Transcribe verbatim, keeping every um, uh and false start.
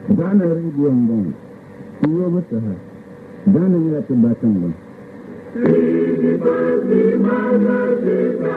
Gana rediyon gan, iyo musu ha, gana yi a tabbatan gan.